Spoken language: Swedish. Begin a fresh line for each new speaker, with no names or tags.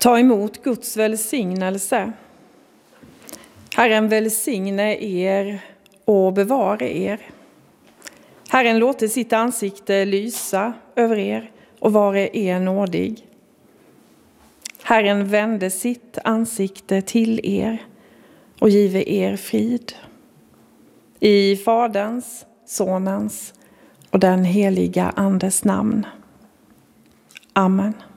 Ta emot Guds välsignelse. Herren välsigne er och bevare er. Herren låter sitt ansikte lysa över er och vare er nådig. Herren vände sitt ansikte till er och give er frid. I Faderns, Sonens och den heliga Andes namn. Amen.